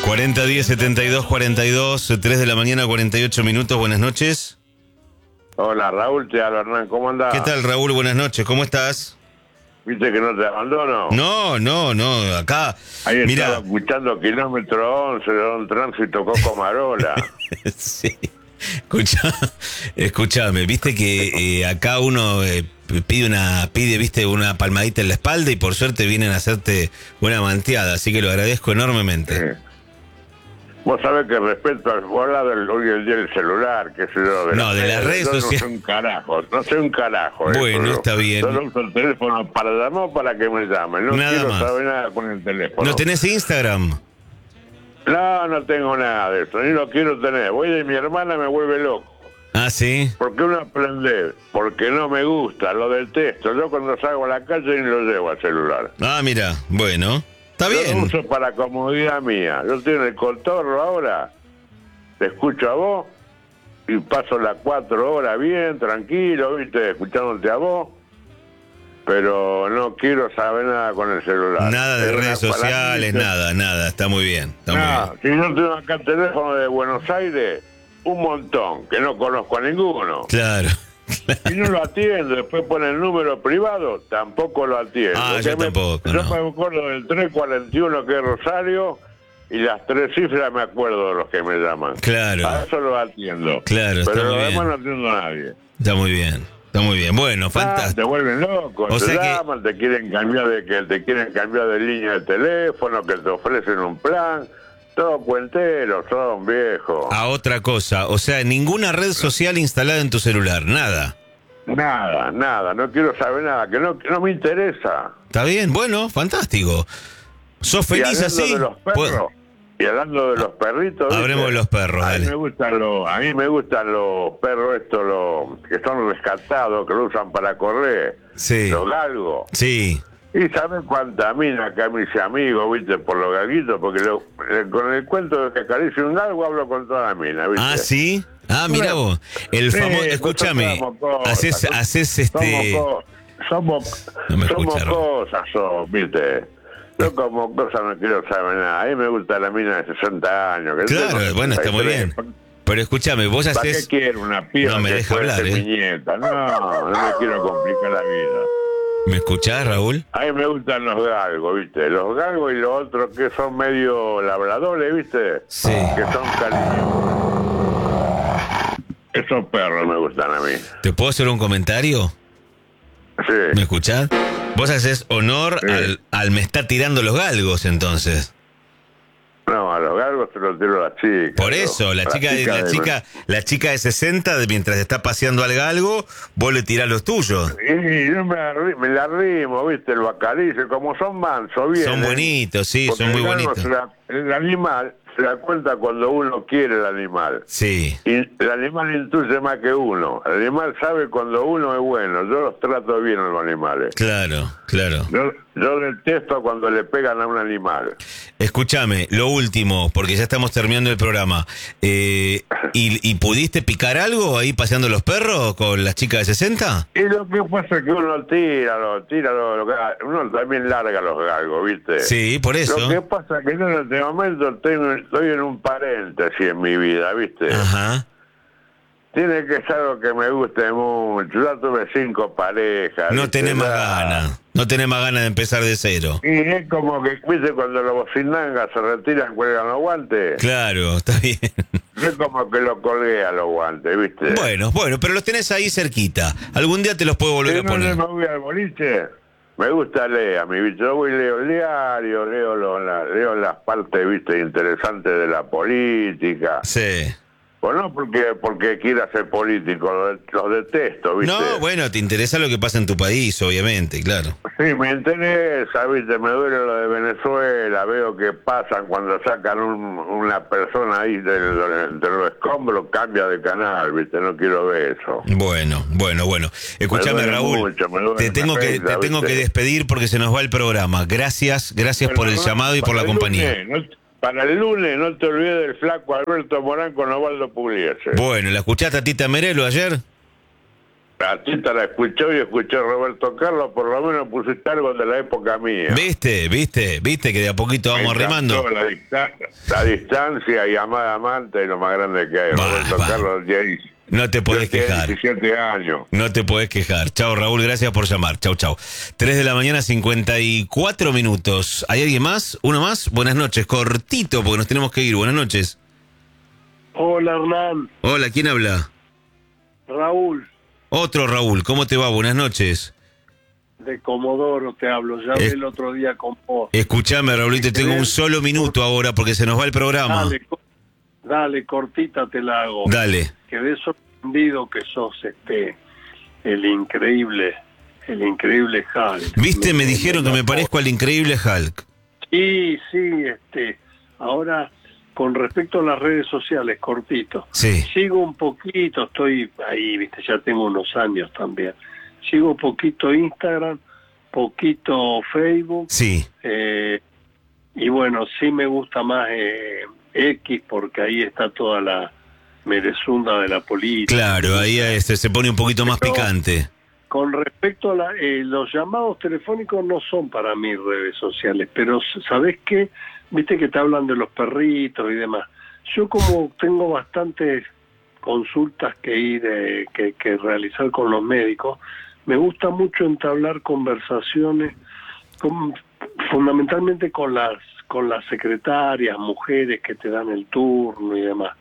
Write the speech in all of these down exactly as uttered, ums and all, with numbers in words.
cuarenta diez setenta y dos cuarenta y dos, tres de la mañana, cuarenta y ocho minutos. Buenas noches. Hola, Raúl, te hablo, Hernán, ¿cómo andás? ¿Qué tal, Raúl? Buenas noches, ¿cómo estás? ¿Viste que no te abandono? No, no, no, acá... Ahí mira. estaba escuchando Kilómetro once de Don Tránsito Coco Marola. Sí. Escucha, escúchame, viste que eh, acá uno eh, pide una, pide, viste, una palmadita en la espalda y por suerte vienen a hacerte una manteada, así que lo agradezco enormemente. Sí. Vos sabés que respecto al volado del hoy el día del celular, que sé yo, de No, de las redes yo sociales. No sé un carajo, no sé un carajo. Bueno, eso, está bien. Yo uso el teléfono para llamar o para que me llamen. No Nada quiero más. saber nada con el teléfono. ¿No tenés Instagram? No, no tengo nada de eso, ni lo quiero tener. Voy de mi hermana, me vuelve loco. Ah, sí. Porque uno aprende, porque no me gusta, lo detesto. Yo cuando salgo a la calle ni lo llevo al celular. Ah, mira, bueno, está Yo bien. lo uso para comodidad mía. Yo estoy en el cotorro ahora, te escucho a vos y paso las cuatro horas bien, tranquilo, viste, escuchándote a vos. Pero no quiero saber nada con el celular. Nada de Es una- redes para sociales, mí, nada, nada, está muy bien, está muy No, bien. si yo tengo acá el teléfono de Buenos Aires, un montón, que no conozco a ninguno. Claro. Y no lo atiendo, después pone el número privado, tampoco lo atiendo. Ah, Porque yo me- tampoco, Yo no. me acuerdo del tres cuarenta y uno que es Rosario y las tres cifras me acuerdo de los que me llaman. Claro. A eso lo atiendo. Claro, está Pero muy lo bien. demás no atiendo a nadie. Está muy bien, está muy bien. Bueno, Ah, te fantástico. vuelven loco, O te sea que- llaman, te quieren cambiar de que te quieren cambiar de línea de teléfono, que te ofrecen un plan. Todos cuenteros, son viejos. A otra cosa, o sea, ninguna red social instalada en tu celular, nada. Nada, nada, no quiero saber nada, que no, que no me interesa. ¿Está bien? Bueno, fantástico. ¿Sos Y feliz hablando así? de los Pues- perros, y hablando de los perritos, ¿viste? Hablemos de los perros, a mí dale. me gustan los, a mí me gustan los perros estos, los que son rescatados, que lo usan para correr, Sí. los galgos. Sí. Y sabes cuánta mina acá me hice amigo, viste, por los galguitos, porque lo- eh, con el cuento de que acaricio un galgo hablo con toda la mina, viste. Ah, sí. Ah, mira vos. El Sí, famoso, pues escúchame, somos cosas, haces, somos- haces este... Somos, co- somos, No me somos escucharon. cosas, somos, viste. Yo como cosas no quiero saber nada. A mí me gusta la mina de sesenta años. Que Claro, tengo bueno, está muy sesenta y bien. tres. Pero escúchame, vos ¿Para qué haces... quiero una piba No me que deja puede hablar, ser eh. mi nieta? No, no me quiero complicar la vida. ¿Me escuchás, Raúl? A mí me gustan los galgos, ¿viste? Los galgos y los otros que son medio labradores, ¿viste? Sí. Que son cariñosos. Esos perros me gustan a mí. ¿Te puedo hacer un comentario? Sí. ¿Me escuchás? Vos haces honor Sí. al, al me está tirando los galgos, entonces. No, a los galgos se los tiro a las chicas. Por ¿no? eso, la A chica, de, la de- chica, la chica de sesenta, de- mientras está paseando al galgo, vos le tirás los tuyos. Y yo me, arri- me la arrimo, ¿viste? Lo acaricio, como son mansos, bien. Son bonitos, sí, Porque son muy el galgo bonitos. se da- el animal se da cuenta cuando uno quiere el animal. Sí. Y el animal intuye más que uno. El animal sabe cuando uno es bueno. Yo los trato bien a los animales. Claro, claro. Yo, yo detesto cuando le pegan a un animal. Escúchame, lo último, porque ya estamos terminando el programa. Eh, ¿y, ¿Y pudiste picar algo ahí paseando los perros con las chicas de sesenta? Y lo que pasa es que uno tira, lo tira, lo, lo que- uno también larga los galgos, ¿viste? Sí, por eso. Lo que pasa es que yo en este momento tengo, estoy en un paréntesis en mi vida, ¿viste? Ajá. Tiene que ser algo que me guste mucho. Ya tuve cinco parejas. No ¿viste? tenés más Ya- ganas. No tenés más ganas de empezar de cero. Y es como que, ¿viste? Cuando los bocinangas se retiran, cuelgan los guantes. Claro, está bien. Es como que lo colgué a los guantes, ¿viste? Bueno, bueno, pero los tenés ahí cerquita. Algún día te los puedo volver Si a no poner. me voy al boliche, me gusta leer a mi bicho. Yo voy y leo el diario, leo, lo- la- leo las partes, ¿viste? Interesantes de la política. Sí. Pues no porque, porque quiera ser político, los, los detesto, ¿viste? No, bueno, te interesa lo que pasa en tu país, obviamente, claro. Sí, me interesa, ¿viste? Me duele lo de Venezuela, veo que pasan cuando sacan un- una persona ahí del- entre los escombros, cambia de canal, ¿viste? No quiero ver eso. Bueno, bueno, bueno. Escúchame, duele Raúl. mucho, me duele, te me tengo que afecta, te tengo ¿viste? que despedir porque se nos va el programa. Gracias, gracias por el Pero, llamado y por para la el compañía. lunes, no- para el lunes no te olvides del flaco Alberto Morán con Osvaldo Pugliese. Bueno, ¿la escuchaste a Tita Merelo ayer? A Tita la escuchó y escuché a Roberto Carlos, por lo menos pusiste algo de la época mía. ¿Viste? ¿Viste? ¿Viste que de a poquito vamos Me remando? encantó La, distan- la distancia y amada amante es lo más grande que hay. Bah, Roberto bah. Carlos, James. No te podés Yo tenía quejar. diecisiete años. No te podés quejar. Chao, Raúl, gracias por llamar. Chau, chau. tres de la mañana, cincuenta y cuatro minutos. ¿Hay alguien más? ¿Uno más? Buenas noches. Cortito, porque nos tenemos que ir. Buenas noches. Hola, Hernán. Hola, ¿quién habla? Raúl, Otro Raúl. ¿Cómo te va? Buenas noches. de Comodoro te hablo. Ya hablé Es- el otro día con vos. Escuchame, Raúlito, tengo un solo minuto ahora porque se nos va el programa. Dale, co- dale, cortita te la hago. Dale. Quedé sorprendido que sos este el increíble, el increíble Hulk. ¿Viste? Me dijeron que me parezco al increíble Hulk. Sí, sí, este, ahora con respecto a las redes sociales, cortito. Sí. Sigo un poquito, estoy ahí, viste, ya tengo unos años también. Sigo poquito Instagram, poquito Facebook. Sí. Eh, y bueno, sí me gusta más eh, X porque ahí está toda la merezunda de la política. Claro, ahí este, se pone un poquito más Pero- picante. Con respecto a la, eh, los llamados telefónicos no son para mí redes sociales, pero ¿sabés qué? Viste que te hablan de los perritos y demás. Yo como tengo bastantes consultas que ir, eh, que, que realizar con los médicos, me gusta mucho entablar conversaciones con, fundamentalmente con las con las secretarias, mujeres que te dan el turno y demás.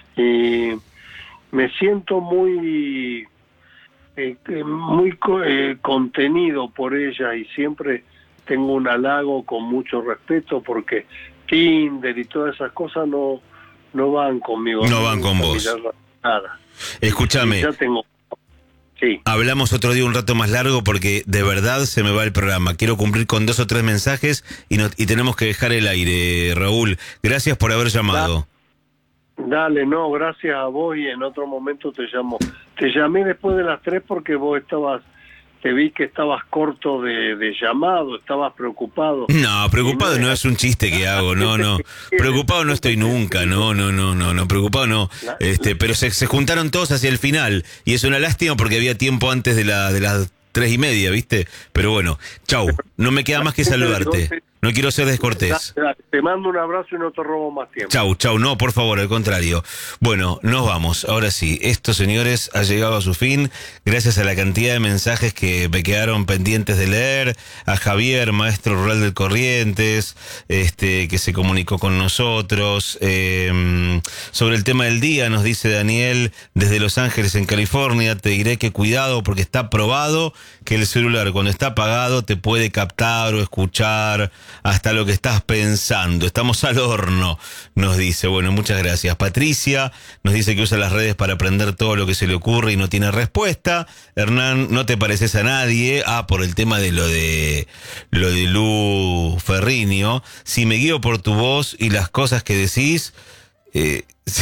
Y me siento muy eh, muy co- eh, contenido por ella y siempre tengo un halago con mucho respeto porque Tinder y todas esas cosas no no van conmigo. No van con me vos. gusta mirar nada. Escúchame. Y ya tengo. Sí. Hablamos otro día un rato más largo porque de verdad se me va el programa. Quiero cumplir con dos o tres mensajes y, no, y tenemos que dejar el aire, Raúl. Gracias por haber llamado. Dale, no, gracias a vos y en otro momento te llamo. Te llamé después de las tres porque vos estabas, te vi que estabas corto de, de llamado, estabas preocupado. No, preocupado no es un chiste que hago, no, no. Preocupado no estoy nunca, no, no, no, no, no, preocupado no. Este, pero se, se juntaron todos hacia el final y es una lástima porque había tiempo antes de la de las tres y media, ¿viste? Pero bueno, chau, no me queda más que saludarte. No quiero ser descortés. Dale, dale, te mando un abrazo y no te robo más tiempo. Chau, chau, no, por favor, al contrario. Bueno, nos vamos. Ahora sí, esto, señores, ha llegado a su fin. Gracias a la cantidad de mensajes que me quedaron pendientes de leer. A Javier, maestro rural del Corrientes, este, que se comunicó con nosotros. Eh, sobre el tema del día, nos dice Daniel, desde Los Ángeles, en California, te diré que cuidado porque está probado que el celular cuando está apagado te puede captar o escuchar hasta lo que estás pensando. Estamos al horno, nos dice. Bueno, muchas gracias. Patricia nos dice que usa las redes para aprender todo lo que se le ocurre y no tiene respuesta. Hernán, no te pareces a nadie. Ah, por el tema de lo de lo de Lu Ferriño. Si me guío por tu voz y las cosas que decís, eh,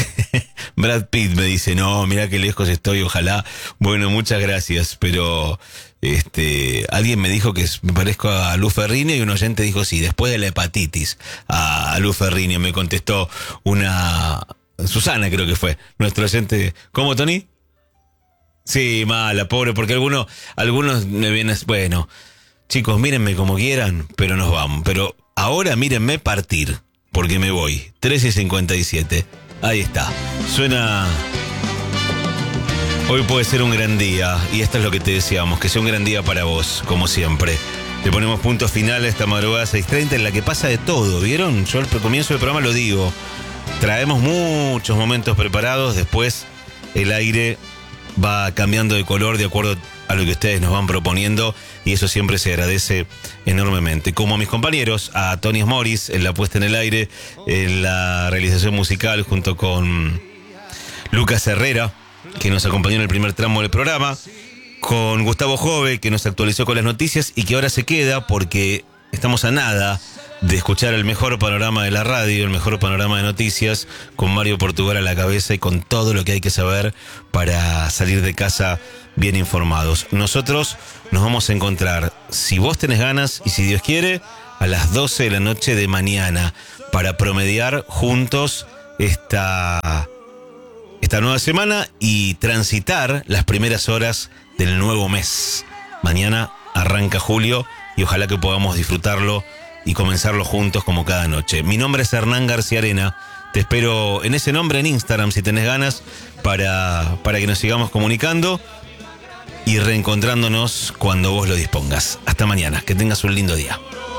Brad Pitt me dice, no, mira qué lejos estoy, ojalá. Bueno, muchas gracias, pero este, alguien me dijo que me parezco a Lu Ferriño y un oyente dijo sí, después de la hepatitis a, a Lu Ferriño. Me contestó una Susana, creo que fue, nuestro oyente. ¿Cómo, Tony? Sí, mala, pobre, porque algunos, algunos me vienen, bueno, chicos, mírenme como quieran, pero nos vamos. Pero ahora mírenme partir, porque me voy. trece y cincuenta y siete. Ahí está. Suena... Hoy puede ser un gran día, y esto es lo que te deseamos, que sea un gran día para vos, como siempre. Le ponemos punto final a esta madrugada seis treinta en la que pasa de todo, ¿vieron? Yo al comienzo del programa lo digo. Traemos muchos momentos preparados, después el aire va cambiando de color de acuerdo a lo que ustedes nos van proponiendo y eso siempre se agradece enormemente. Como a mis compañeros, a Tony Morris en la puesta en el aire, en la realización musical junto con Lucas Herrera, que nos acompañó en el primer tramo del programa, con Gustavo Jove, que nos actualizó con las noticias y que ahora se queda porque estamos a nada de escuchar el mejor panorama de la radio, el mejor panorama de noticias, con Mario Portugal a la cabeza y con todo lo que hay que saber para salir de casa bien informados. Nosotros nos vamos a encontrar, si vos tenés ganas y si Dios quiere, a las doce de la noche de mañana para promediar juntos esta esta nueva semana y transitar las primeras horas del nuevo mes. Mañana arranca julio y ojalá que podamos disfrutarlo y comenzarlo juntos como cada noche. Mi nombre es Hernán García Arena. Te espero en ese nombre en Instagram si tenés ganas para, para que nos sigamos comunicando y reencontrándonos cuando vos lo dispongas. Hasta mañana, que tengas un lindo día.